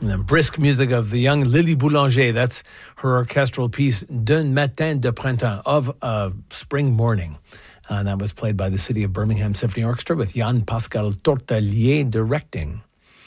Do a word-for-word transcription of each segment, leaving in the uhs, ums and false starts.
And then brisk music of the young Lily Boulanger. That's her orchestral piece, D'un matin de printemps, of a spring morning. Uh, and that was played by the City of Birmingham Symphony Orchestra with Jan Pascal Tortelier directing.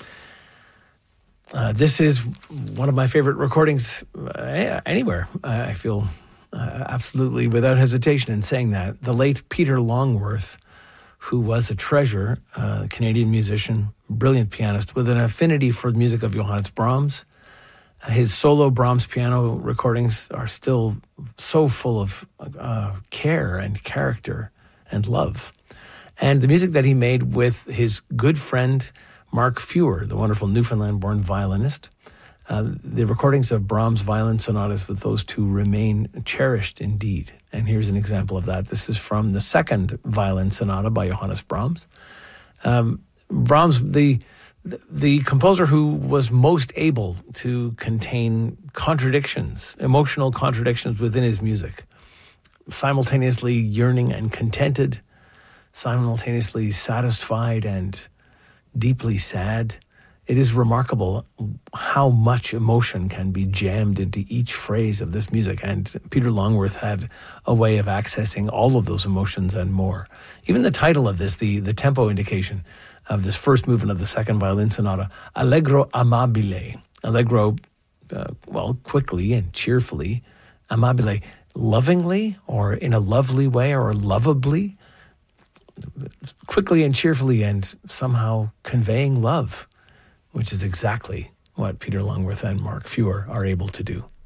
Uh, this is one of my favorite recordings uh, anywhere. I feel uh, absolutely without hesitation in saying that. The late Peter Longworth, who was a treasure, a uh, Canadian musician, brilliant pianist with an affinity for the music of Johannes Brahms. His solo Brahms piano recordings are still so full of uh, care and character and love. And the music that he made with his good friend Mark Feuer, the wonderful Newfoundland-born violinist. Uh, the recordings of Brahms' violin sonatas with those two remain cherished indeed. And here's an example of that. This is from the second violin sonata by Johannes Brahms. Um, Brahms, the the composer who was most able to contain contradictions, emotional contradictions within his music, simultaneously yearning and contented, simultaneously satisfied and deeply sad. It is remarkable how much emotion can be jammed into each phrase of this music. And Peter Longworth had a way of accessing all of those emotions and more. Even the title of this, the, the tempo indication of this first movement of the second violin sonata, Allegro amabile. Allegro, uh, well, quickly and cheerfully. Amabile, lovingly or in a lovely way or lovably. Quickly and cheerfully and somehow conveying love, which is exactly what Peter Longworth and Mark Feuer are able to do.